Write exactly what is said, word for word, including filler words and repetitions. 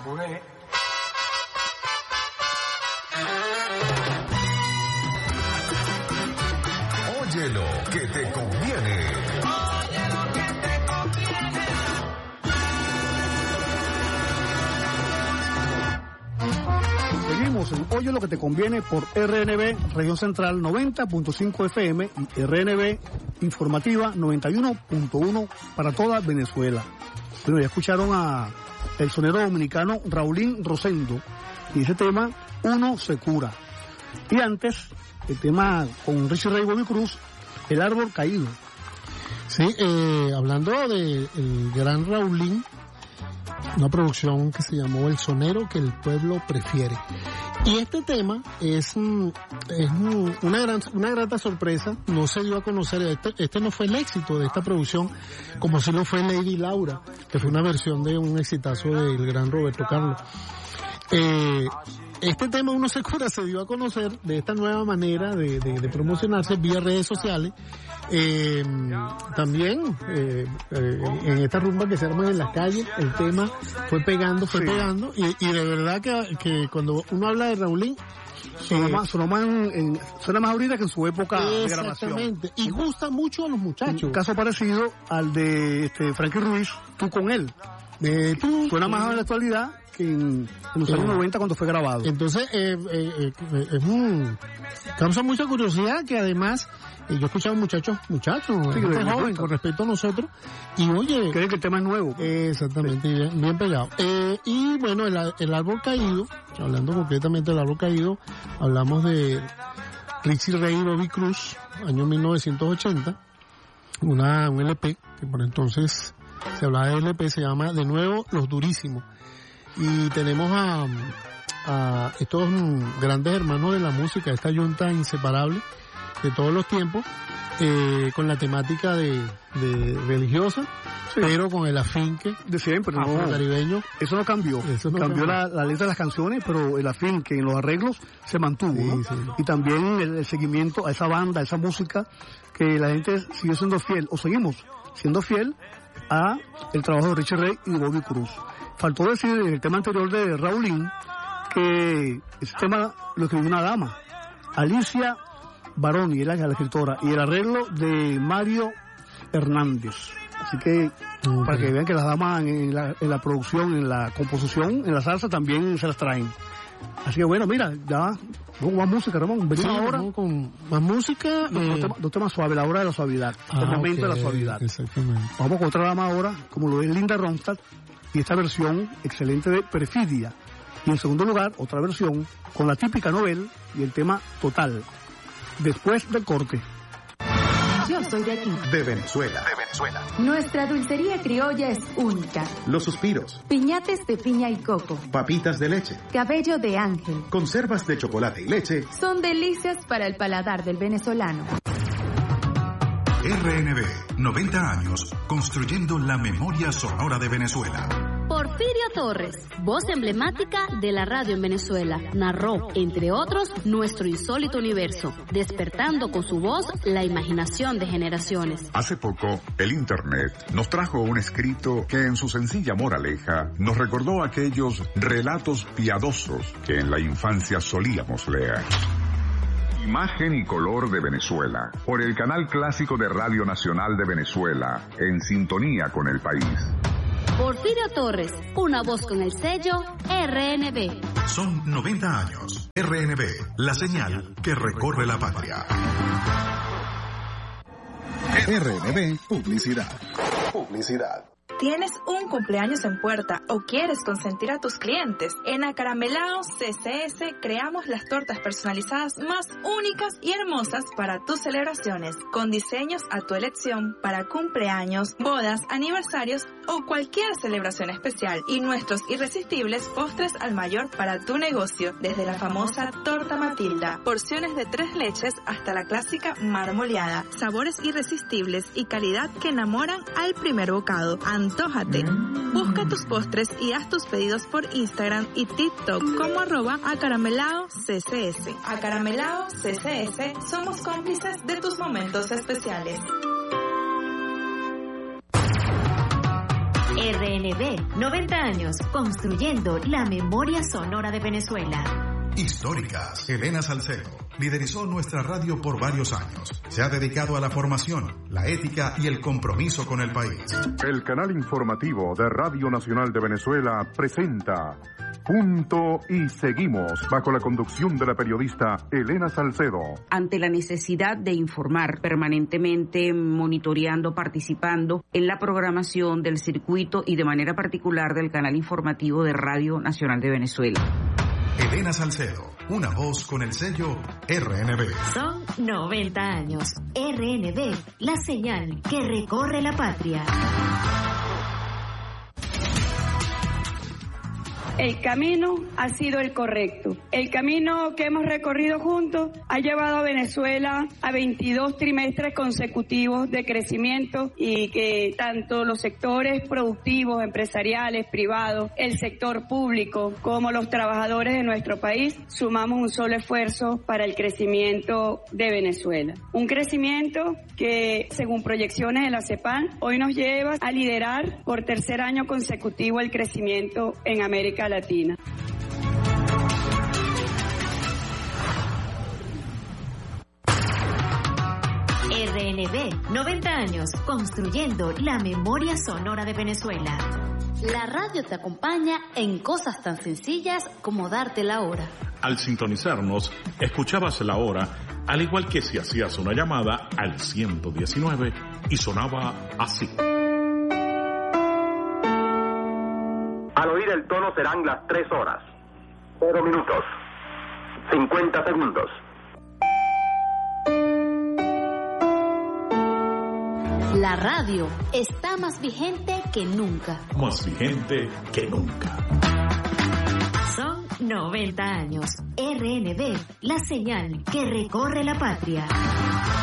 apuré. Oye lo que te conviene. Oye lo que te conviene. Seguimos en Oye lo que te conviene por R N B Región Central noventa punto cinco F M y R N B Informativa noventa y uno punto uno para toda Venezuela. Bueno, ya escucharon a el sonero dominicano Raulín Rosendo y ese tema Uno se cura. Y antes, el tema con Richie Ray y Bobby Cruz, El árbol caído. Sí, eh, hablando de el gran Raulín, una producción que se llamó El sonero que el pueblo prefiere. Y este tema es, es una gran, una grata sorpresa, no se dio a conocer, este, este no fue el éxito de esta producción, como si lo fue Lady Laura, que fue una versión de un exitazo del gran Roberto Carlos. Eh, este tema Uno se cura se dio a conocer de esta nueva manera de, de, de promocionarse vía redes sociales. Eh, también eh, eh, en esta rumba que se arman en las calles, el tema fue pegando, fue sí. pegando y, y de verdad que, que cuando uno habla de Raulín suena, eh, más, suena, más en, suena más ahorita que en su época de grabación. Exactamente, y gusta mucho a los muchachos. Un caso parecido al de este, Frankie Ruiz, Tú con él. Eh, tú, suena más en la actualidad que en, en los años noventa cuando fue grabado. Entonces, eh, eh, eh, es un, causa mucha curiosidad que además, eh, yo he escuchado muchachos, muchachos, sí, gente joven con respecto a nosotros, y oye... Creen que el tema es nuevo. Eh, exactamente, sí. bien, bien pegado. Eh, y bueno, el, el árbol caído, hablando concretamente del árbol caído, hablamos de Richie Ray y Bobby Cruz, año mil novecientos ochenta, una, un L P, que por entonces se hablaba de L P, se llama de nuevo Los Durísimos. Y tenemos a, a estos grandes hermanos de la música, esta yunta inseparable de todos los tiempos, eh, con la temática de, de religiosa, sí. pero con el afinque de siempre, no, caribeño. Eso no cambió. Eso no cambió, cambió. La, la letra de las canciones, pero el afinque en los arreglos se mantuvo, sí, ¿no? sí. Y también el, el seguimiento a esa banda, a esa música, que la gente siguió siendo fiel, o seguimos siendo fiel a el trabajo de Richie Ray y Bobby Cruz. Faltó decir en el tema anterior de Raulín que ese tema lo escribió una dama, Alicia Baroni, era la escritora, y el arreglo de Mario Hernández. Así que, okay. para que vean que las damas en la, en la producción, en la composición, en la salsa también se las traen. Así que bueno, mira, ya con más música, Ramón. Venimos sí, ahora con más música. Dos, eh... dos, temas, dos temas suaves, la hora de la suavidad, ah, el momento okay, de la suavidad. Exactamente. Vamos con otra dama ahora, como lo es Linda Ronstadt, y esta versión excelente de Perfidia. Y en segundo lugar, otra versión con la típica Nobel y el tema Total. Después del corte. Yo soy de aquí. De Venezuela. De Venezuela. Nuestra dulcería criolla es única. Los suspiros. Piñates de piña y coco. Papitas de leche. Cabello de ángel. Conservas de chocolate y leche. Son delicias para el paladar del venezolano. R N B, noventa años, construyendo la memoria sonora de Venezuela. Porfirio Torres, voz emblemática de la radio en Venezuela, narró, entre otros, nuestro insólito universo, despertando con su voz la imaginación de generaciones. Hace poco, el Internet nos trajo un escrito que en su sencilla moraleja nos recordó aquellos relatos piadosos que en la infancia solíamos leer. Imagen y color de Venezuela, por el canal clásico de Radio Nacional de Venezuela, en sintonía con el país. Porfirio Torres, una voz con el sello R N B. Son noventa años. R N B, la señal que recorre la patria. R N B, publicidad. Publicidad. ¿Tienes un cumpleaños en puerta o quieres consentir a tus clientes? En Acaramelao C C S creamos las tortas personalizadas más únicas y hermosas para tus celebraciones, con diseños a tu elección para cumpleaños, bodas, aniversarios o cualquier celebración especial, y nuestros irresistibles postres al mayor para tu negocio, desde la famosa torta Matilda, porciones de tres leches hasta la clásica marmoleada, sabores irresistibles y calidad que enamoran al primer bocado. Antójate. Busca tus postres y haz tus pedidos por Instagram y TikTok como arroba acaramelao C C S. Acaramelao C C S, somos cómplices de tus momentos especiales. R R N B, noventa años, construyendo la memoria sonora de Venezuela. Históricas. Elena Salcedo liderizó nuestra radio por varios años. Se ha dedicado a la formación, la ética y el compromiso con el país. El canal informativo de Radio Nacional de Venezuela presenta Punto y Seguimos, bajo la conducción de la periodista Elena Salcedo. Ante la necesidad de informar permanentemente, monitoreando, participando en la programación del circuito y de manera particular del canal informativo de Radio Nacional de Venezuela. Elena Salcedo, una voz con el sello R N B. Son noventa años. R N B, la señal que recorre la patria. El camino ha sido el correcto. El camino que hemos recorrido juntos ha llevado a Venezuela a veintidós trimestres consecutivos de crecimiento y que tanto los sectores productivos, empresariales, privados, el sector público como los trabajadores de nuestro país sumamos un solo esfuerzo para el crecimiento de Venezuela. Un crecimiento que, según proyecciones de la CEPAL, hoy nos lleva a liderar por tercer año consecutivo el crecimiento en América Latina. R N B, noventa años, construyendo la memoria sonora de Venezuela. La radio te acompaña en cosas tan sencillas como darte la hora. Al sintonizarnos, escuchabas la hora, al igual que si hacías una llamada al ciento diecinueve y sonaba así. Al oír el tono serán las tres horas, cero minutos, cincuenta segundos. La radio está más vigente que nunca. Más vigente que nunca. Son noventa años. R N B, la señal que recorre la patria.